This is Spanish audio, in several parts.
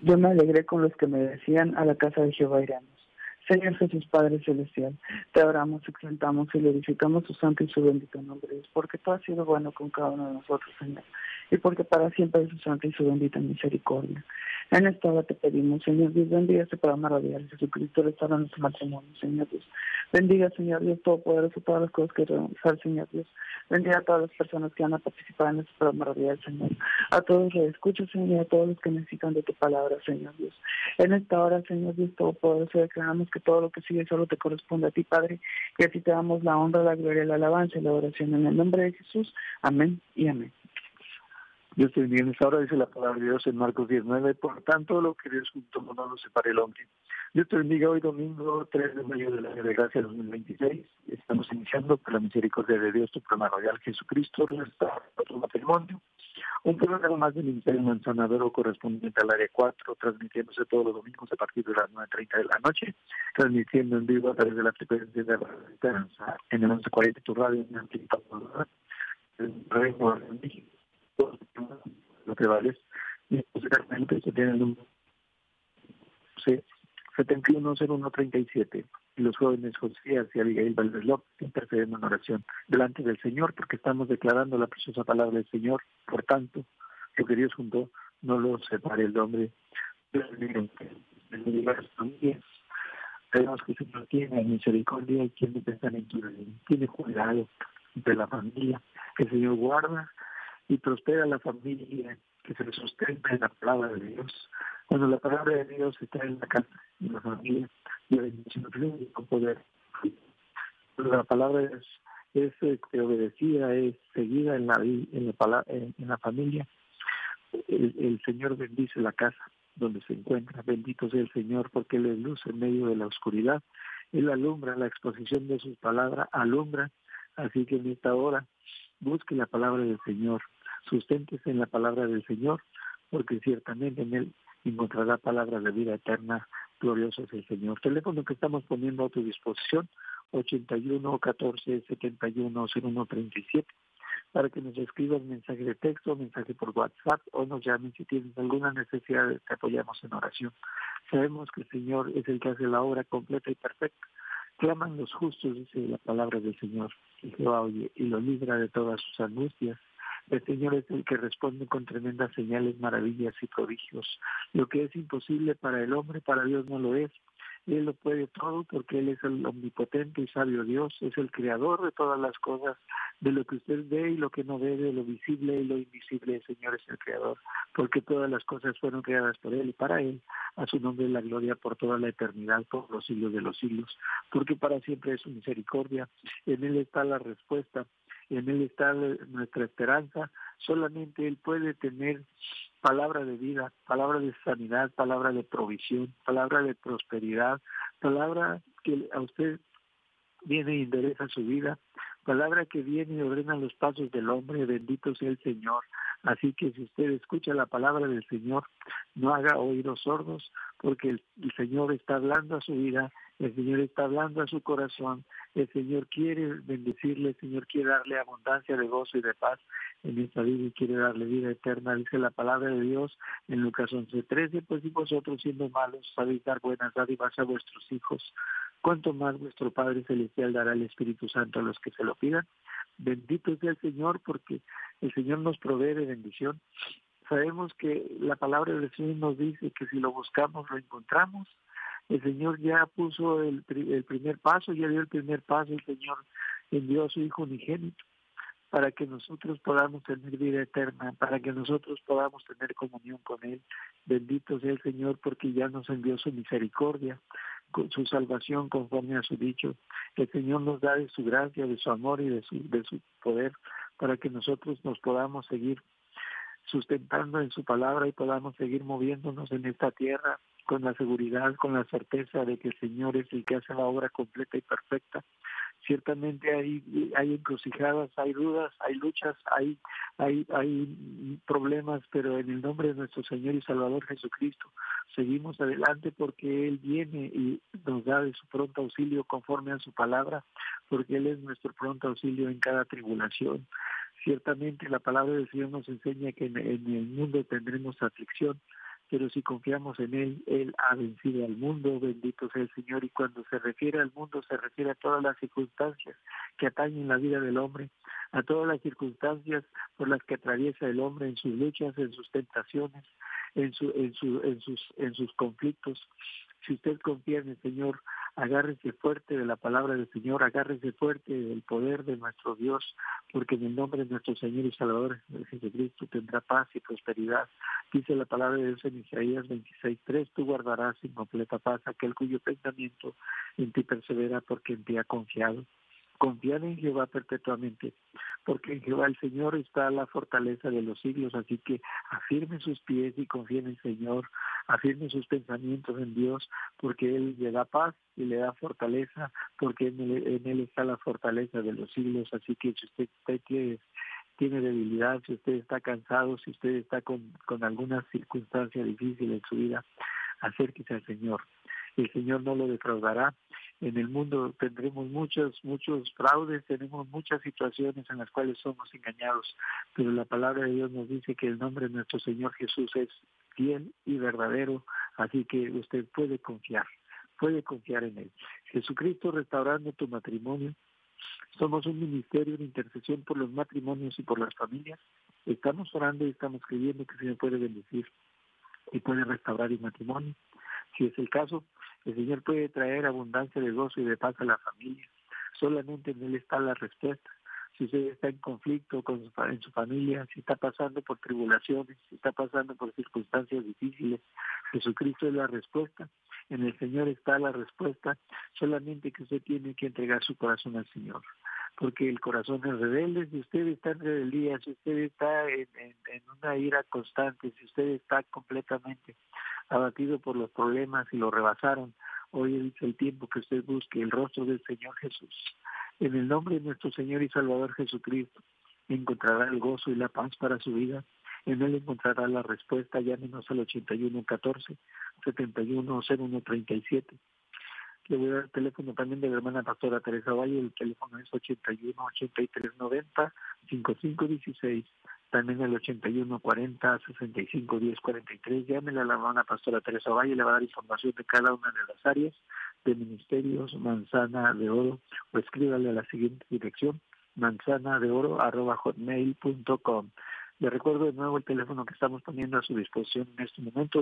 Yo me alegré con los que me decían: a la casa de Jehová iremos. Señor Jesús, Padre Celestial, te adoramos, exaltamos y glorificamos tu santo y su bendito nombre, Dios, porque tú has sido bueno con cada uno de nosotros, Señor, y porque para siempre es su santa y su bendita misericordia. En esta hora te pedimos, Señor Dios, bendiga este programa radial, Jesucristo restaura nuestro matrimonio, Señor Dios. Bendiga, Señor Dios Todopoderoso, todas las cosas que realizar, Señor Dios. Bendiga a todas las personas que van a participar en este programa radial, Señor. A todos los que escuchan, Señor, a todos los que necesitan de tu palabra, Señor Dios. En esta hora, Señor Dios Todopoderoso, declaramos que todo lo que sigue solo te corresponde a ti, Padre, y a ti te damos la honra, la gloria, la alabanza y la oración en el nombre de Jesús. Amén y amén. Dios te bendiga. En esta hora dice la palabra de Dios en Marcos 19, por tanto lo que Dios juntó no lo separe el hombre. Dios te bendiga hoy domingo 3 de mayo del año de gracia 2026. Estamos iniciando por la misericordia de Dios tu programa radial Jesucristo restaura tu matrimonio. Un programa más del Ministerio Manzanadero correspondiente al área 4, transmitiéndose todos los domingos a partir de las 9:30 de la noche, transmitiendo en vivo a través de la frecuencia de Radio Esperanza en el 1140 tu radio en Antipapadora, en Radio de México, lo que vale, y posteriormente se tiene el número 710137. Y los jóvenes Josías y Abigail Valdez López interceden en oración delante del Señor, porque estamos declarando la preciosa palabra del Señor. Por tanto, lo que Dios juntó no lo separe el hombre. Dios bendiga a las familias. Sabemos que el Señor tiene misericordia y tiene pensamiento, tiene cuidado de la familia. Que el Señor guarda y prospera la familia, que se sustenta en la palabra de Dios. Cuando la palabra de Dios está en la casa, en la familia, la bendición fluye con poder. La palabra es obedecida, es seguida en la familia. El Señor bendice la casa donde se encuentra. Bendito sea el Señor, porque Él es luz en medio de la oscuridad. Él alumbra, la exposición de sus palabras alumbra. Así que en esta hora busque la palabra del Señor, susténtese en la palabra del Señor, porque ciertamente en Él encontrará palabras de vida eterna. Glorioso es el Señor. Teléfono que estamos poniendo a tu disposición, 81 14 71 01 37, para que nos escribas mensaje de texto, mensaje por WhatsApp, o nos llamen si tienes alguna necesidad. Te apoyamos en oración. Sabemos que el Señor es el que hace la obra completa y perfecta. Claman los justos, dice la palabra del Señor, y Jehová oye y lo libra de todas sus angustias. El Señor es el que responde con tremendas señales, maravillas y prodigios. Lo que es imposible para el hombre, para Dios no lo es. Él lo puede todo porque Él es el omnipotente y sabio Dios, es el creador de todas las cosas, de lo que usted ve y lo que no ve, de lo visible y lo invisible. El Señor es el creador, porque todas las cosas fueron creadas por Él y para Él. A su nombre la gloria por toda la eternidad, por los siglos de los siglos, porque para siempre es su misericordia. En Él está la respuesta, en Él está nuestra esperanza. Solamente Él puede tener palabra de vida, palabra de sanidad, palabra de provisión, palabra de prosperidad, palabra que a usted viene y endereza su vida, palabra que viene y ordena los pasos del hombre. Bendito sea el Señor. Así que si usted escucha la palabra del Señor, no haga oídos sordos, porque el Señor está hablando a su vida, el Señor está hablando a su corazón, el Señor quiere bendecirle, el Señor quiere darle abundancia de gozo y de paz en esta vida y quiere darle vida eterna. Dice la palabra de Dios en Lucas 11:13, pues si vosotros siendo malos sabéis dar buenas dádivas a vuestros hijos, cuánto más vuestro Padre Celestial dará el Espíritu Santo a los que se lo pidan. Bendito sea el Señor, porque el Señor nos provee de bendición. Sabemos que la palabra del Señor nos dice que si lo buscamos lo encontramos. El Señor ya puso el primer paso, ya dio el primer paso. El Señor envió a su Hijo unigénito para que nosotros podamos tener vida eterna, para que nosotros podamos tener comunión con Él. Bendito sea el Señor, porque ya nos envió su misericordia, con su salvación conforme a su dicho. El Señor nos da de su gracia, de su amor y de su poder, para que nosotros nos podamos seguir sustentando en su palabra y podamos seguir moviéndonos en esta tierra con la seguridad, con la certeza de que el Señor es el que hace la obra completa y perfecta. Ciertamente hay encrucijadas, hay dudas, hay luchas, hay problemas, pero en el nombre de nuestro Señor y Salvador Jesucristo seguimos adelante, porque Él viene y nos da de su pronto auxilio conforme a su palabra, porque Él es nuestro pronto auxilio en cada tribulación. Ciertamente la palabra del Señor nos enseña que en el mundo tendremos aflicción, pero si confiamos en Él, Él ha vencido al mundo, bendito sea el Señor. Y cuando se refiere al mundo, se refiere a todas las circunstancias que atañen la vida del hombre, a todas las circunstancias por las que atraviesa el hombre en sus luchas, en sus tentaciones, en sus conflictos. Si usted confía en el Señor, agárrese fuerte de la palabra del Señor, agárrese fuerte del poder de nuestro Dios, porque en el nombre de nuestro Señor y Salvador Jesucristo tendrá paz y prosperidad. Dice la palabra de Dios en Isaías 26:3, tú guardarás en completa paz aquel cuyo pensamiento en ti persevera, porque en ti ha confiado. Confiad en Jehová perpetuamente, porque en Jehová el Señor está la fortaleza de los siglos, así que afirme sus pies y confíe en el Señor, afirme sus pensamientos en Dios, porque Él le da paz y le da fortaleza, porque en él está la fortaleza de los siglos. Así que si usted tiene debilidad, si usted está cansado, si usted está con alguna circunstancia difícil en su vida, acérquese al Señor. El Señor no lo defraudará. En el mundo tendremos muchos fraudes, tenemos muchas situaciones en las cuales somos engañados, pero la palabra de Dios nos dice que el nombre de nuestro Señor Jesús es fiel y verdadero, así que usted puede confiar en Él. Jesucristo restaurando tu matrimonio. Somos un ministerio de intercesión por los matrimonios y por las familias. Estamos orando y estamos creyendo que el Señor puede bendecir y puede restaurar el matrimonio. Si es el caso, el Señor puede traer abundancia de gozo y de paz a la familia. Solamente en Él está la respuesta. Si usted está en conflicto en su familia, si está pasando por tribulaciones, si está pasando por circunstancias difíciles, Jesucristo es la respuesta. En el Señor está la respuesta. Solamente que usted tiene que entregar su corazón al Señor. Porque el corazón es rebelde. Si usted está en rebeldía, si usted está en una ira constante, si usted está completamente abatido por los problemas y lo rebasaron, hoy es el tiempo que usted busque el rostro del Señor Jesús. En el nombre de nuestro Señor y Salvador Jesucristo, encontrará el gozo y la paz para su vida. En Él encontrará la respuesta. Llámenos al 8114-710137. Le voy a dar el teléfono también de la hermana pastora Teresa Valle. El teléfono es 81-8390-5516. También el 81-40-65-10-43. Llámele a la hermana pastora Teresa Valle. Le va a dar información de cada una de las áreas de ministerios Manzana de Oro. O escríbale a la siguiente dirección: manzanadeoro@hotmail.com. Le recuerdo de nuevo el teléfono que estamos poniendo a su disposición en este momento: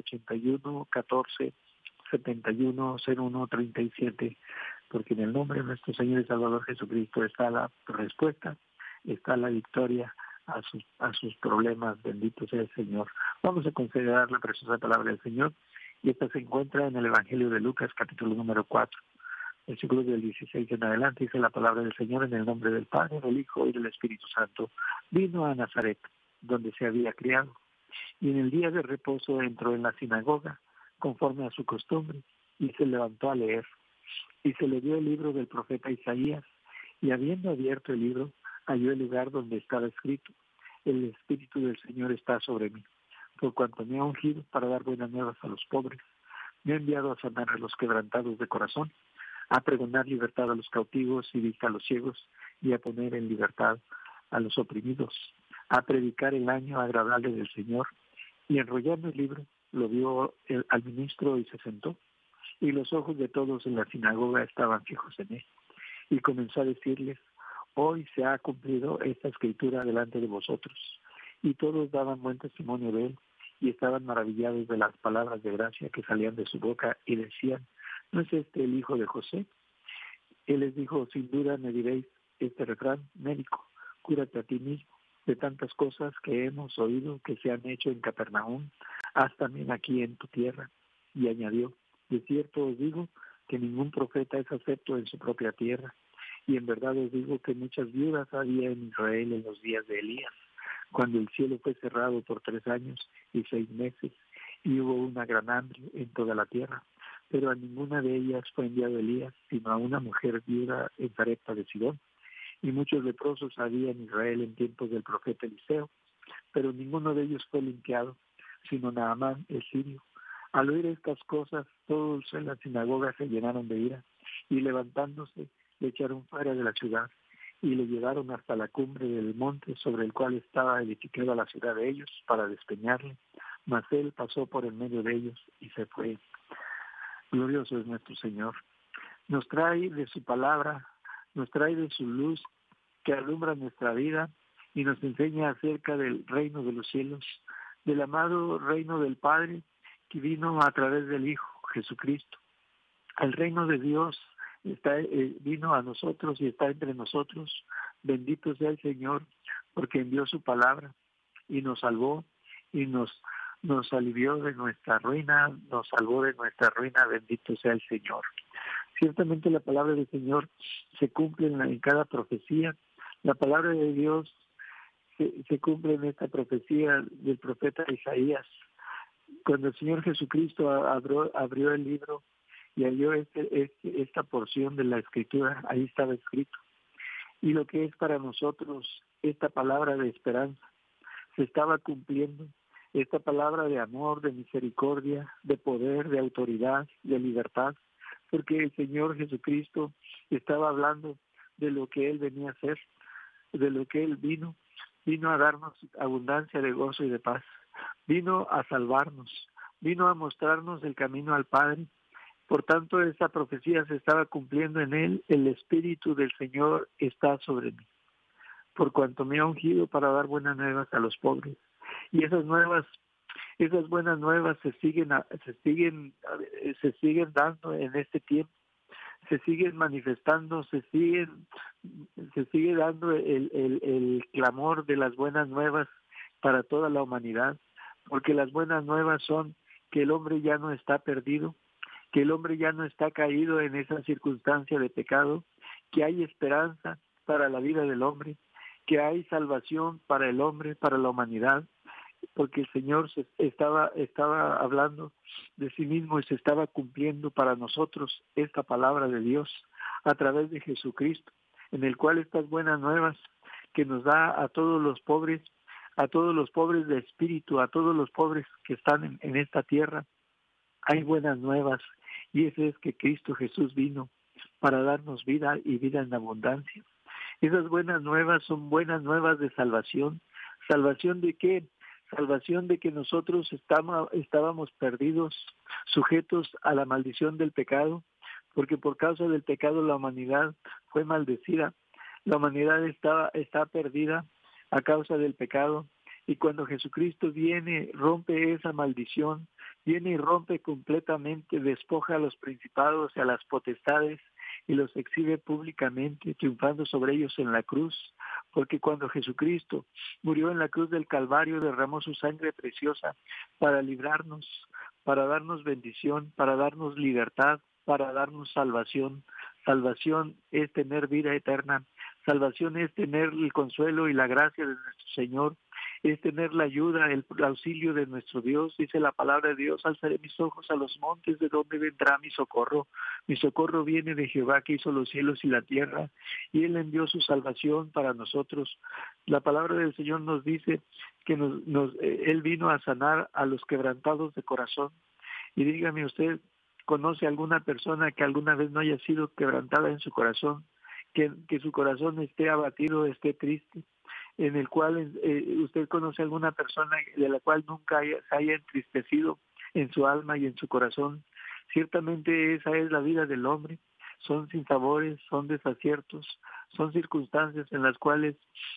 81-14-7101-37, porque en el nombre de nuestro Señor y Salvador Jesucristo está la respuesta, está la victoria a sus problemas. Bendito sea el Señor. Vamos a considerar la preciosa palabra del Señor, y esta se encuentra en el Evangelio de Lucas, capítulo número 4, versículos del 16 en adelante. Dice la palabra del Señor: en el nombre del Padre, del Hijo y del Espíritu Santo. Vino a Nazaret, donde se había criado, y en el día de reposo entró en la sinagoga, conforme a su costumbre, y se levantó a leer. Y se le dio el libro del profeta Isaías, y habiendo abierto el libro, halló el lugar donde estaba escrito: el Espíritu del Señor está sobre mí, por cuanto me ha ungido para dar buenas nuevas a los pobres, me ha enviado a sanar a los quebrantados de corazón, a pregonar libertad a los cautivos y vista a los ciegos, y a poner en libertad a los oprimidos, a predicar el año agradable del Señor. Y enrollando el libro, lo dio al ministro y se sentó, y los ojos de todos en la sinagoga estaban fijos en él. Y comenzó a decirles: hoy se ha cumplido esta escritura delante de vosotros. Y todos daban buen testimonio de él, y estaban maravillados de las palabras de gracia que salían de su boca, y decían: ¿no es este el hijo de José? Él les dijo: sin duda me diréis este refrán: médico, cúrate a ti mismo. De tantas cosas que hemos oído que se han hecho en Capernaum, haz también aquí en tu tierra. Y añadió: de cierto os digo que ningún profeta es acepto en su propia tierra. Y en verdad os digo que muchas viudas había en Israel en los días de Elías, cuando el cielo fue cerrado por 3 años y 6 meses, y hubo una gran hambre en toda la tierra. Pero a ninguna de ellas fue enviado Elías, sino a una mujer viuda en Sarepta de Sidón. Y muchos leprosos había en Israel en tiempos del profeta Eliseo, pero ninguno de ellos fue limpiado, sino Naamán el sirio. Al oír estas cosas, todos en la sinagoga se llenaron de ira, y levantándose, le echaron fuera de la ciudad, y le llevaron hasta la cumbre del monte sobre el cual estaba edificada la ciudad de ellos, para despeñarle, mas Él pasó por en medio de ellos y se fue. Glorioso es nuestro Señor. Nos trae de su palabra, nos trae de su luz que alumbra nuestra vida y nos enseña acerca del reino de los cielos, del amado reino del Padre que vino a través del Hijo Jesucristo. El reino de Dios vino a nosotros y está entre nosotros. Bendito sea el Señor, porque envió su palabra y nos salvó y nos alivió de nuestra ruina, nos salvó de nuestra ruina. Bendito sea el Señor. Ciertamente la palabra del Señor se cumple en cada profecía. La palabra de Dios se cumple en esta profecía del profeta Isaías. Cuando el Señor Jesucristo abrió el libro y halló esta porción de la Escritura, ahí estaba escrito. Y lo que es para nosotros esta palabra de esperanza se estaba cumpliendo. Esta palabra de amor, de misericordia, de poder, de autoridad, de libertad, porque el Señor Jesucristo estaba hablando de lo que Él venía a hacer, de lo que Él vino a darnos abundancia de gozo y de paz, vino a salvarnos, vino a mostrarnos el camino al Padre. Por tanto, esa profecía se estaba cumpliendo en Él. El Espíritu del Señor está sobre mí, por cuanto me ha ungido para dar buenas nuevas a los pobres. Y esas buenas nuevas se siguen dando en este tiempo, se siguen manifestando, se sigue dando el clamor de las buenas nuevas para toda la humanidad, porque las buenas nuevas son que el hombre ya no está perdido, que el hombre ya no está caído en esa circunstancia de pecado, que hay esperanza para la vida del hombre, que hay salvación para el hombre, para la humanidad, porque el Señor estaba hablando de sí mismo y se estaba cumpliendo para nosotros esta palabra de Dios a través de Jesucristo, en el cual estas buenas nuevas que nos da a todos los pobres de espíritu, a todos los pobres que están en esta tierra, hay buenas nuevas, y eso es que Cristo Jesús vino para darnos vida y vida en abundancia. Esas buenas nuevas son buenas nuevas de salvación. ¿Salvación de qué? Salvación de que nosotros estábamos perdidos, sujetos a la maldición del pecado, porque por causa del pecado la humanidad fue maldecida. La humanidad está perdida a causa del pecado, y cuando Jesucristo viene, rompe esa maldición, viene y rompe completamente, despoja a los principados y a las potestades y los exhibe públicamente, triunfando sobre ellos en la cruz, porque cuando Jesucristo murió en la cruz del Calvario, derramó su sangre preciosa para librarnos, para darnos bendición, para darnos libertad, para darnos salvación. Salvación es tener vida eterna, salvación es tener el consuelo y la gracia de nuestro Señor, es tener la ayuda, el auxilio de nuestro Dios. Dice la palabra de Dios: alzaré mis ojos a los montes, ¿de dónde vendrá mi socorro? Mi socorro viene de Jehová, que hizo los cielos y la tierra, y Él envió su salvación para nosotros. La palabra del Señor nos dice que Él vino a sanar a los quebrantados de corazón. Y dígame usted, ¿conoce alguna persona que alguna vez no haya sido quebrantada en su corazón? Que su corazón esté abatido, esté triste, en el cual usted conoce alguna persona de la cual nunca se haya entristecido en su alma y en su corazón. Ciertamente esa es la vida del hombre. Son sinsabores, son desaciertos, son circunstancias en las cuales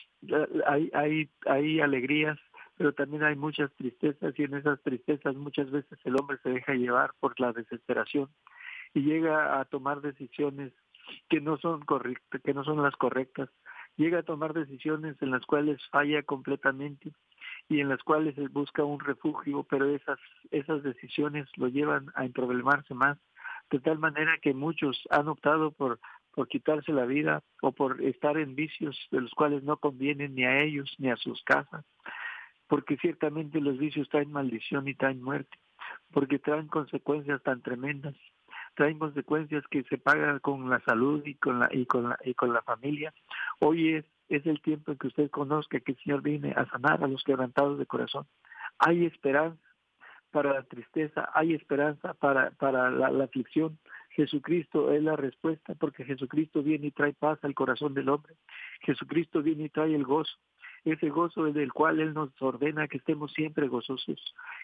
hay alegrías, pero también hay muchas tristezas, y en esas tristezas muchas veces el hombre se deja llevar por la desesperación y llega a tomar decisiones que no son correctas, que no son las correctas. Llega a tomar decisiones en las cuales falla completamente y en las cuales él busca un refugio, pero esas decisiones lo llevan a emproblemarse más, de tal manera que muchos han optado por quitarse la vida o por estar en vicios de los cuales no convienen ni a ellos ni a sus casas, porque ciertamente los vicios traen maldición y traen muerte, porque traen consecuencias tan tremendas, traen consecuencias que se pagan con la salud y con la familia. Hoy es el tiempo en que usted conozca que el Señor viene a sanar a los quebrantados de corazón. Hay esperanza para la tristeza, hay esperanza para la aflicción. Jesucristo es la respuesta, porque Jesucristo viene y trae paz al corazón del hombre. Jesucristo viene y trae el gozo. ese gozo del cual Él nos ordena que estemos siempre gozosos,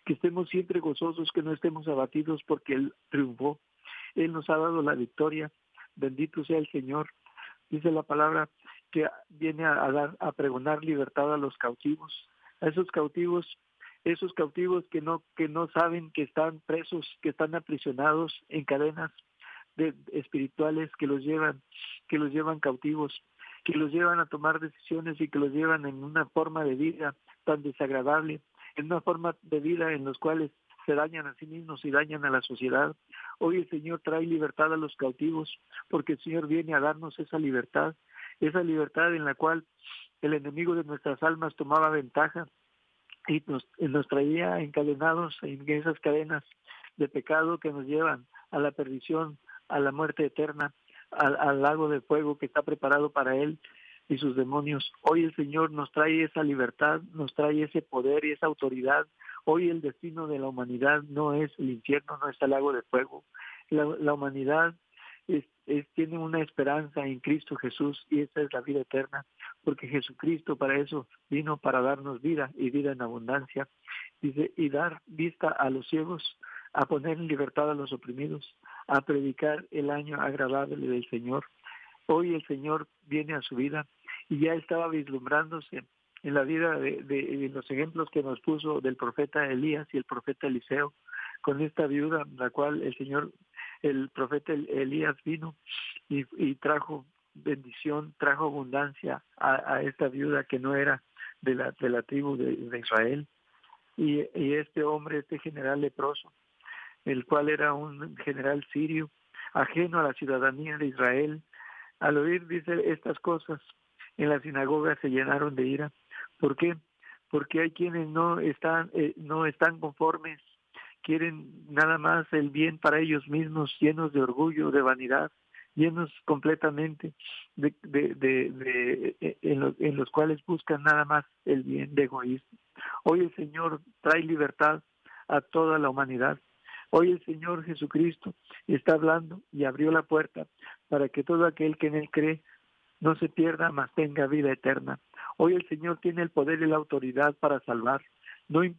que no estemos abatidos porque Él triunfó. Él nos ha dado la victoria. Bendito sea el Señor. Dice la palabra que viene a pregonar libertad a los cautivos, a esos cautivos que no saben que están presos, que están aprisionados en cadenas espirituales que los llevan cautivos, que los llevan a tomar decisiones y que los llevan en una forma de vida tan desagradable, en una forma de vida en los cuales se dañan a sí mismos y dañan a la sociedad. Hoy el Señor trae libertad a los cautivos, porque el Señor viene a darnos esa libertad en la cual el enemigo de nuestras almas tomaba ventaja y nos traía encadenados en esas cadenas de pecado que nos llevan a la perdición, a la muerte eterna, al lago de fuego que está preparado para él y sus demonios. Hoy el Señor nos trae esa libertad, nos trae ese poder y esa autoridad. Hoy el destino de la humanidad no es el infierno, no es el lago de fuego. La humanidad tiene una esperanza en Cristo Jesús, y esa es la vida eterna, porque Jesucristo para eso vino, para darnos vida y vida en abundancia. Dice, y dar vista a los ciegos, a poner en libertad a los oprimidos, a predicar el año agradable del Señor. Hoy el Señor viene a su vida y ya estaba vislumbrándose en la vida de los ejemplos que nos puso del profeta Elías y el profeta Eliseo, con esta viuda, la cual el profeta Elías vino y trajo bendición, trajo abundancia a esta viuda que no era de la tribu de Israel. Y este hombre, este general leproso, el cual era un general sirio, ajeno a la ciudadanía de Israel, al oír, dice, estas cosas, en la sinagoga se llenaron de ira. ¿Por qué? Porque hay quienes no están conformes, quieren nada más el bien para ellos mismos, llenos de orgullo, de vanidad, llenos completamente en los cuales buscan nada más el bien, de egoísmo. Hoy el Señor trae libertad a toda la humanidad. Hoy el Señor Jesucristo está hablando y abrió la puerta para que todo aquel que en Él cree no se pierda, mas tenga vida eterna. Hoy el Señor tiene el poder y la autoridad para salvar. No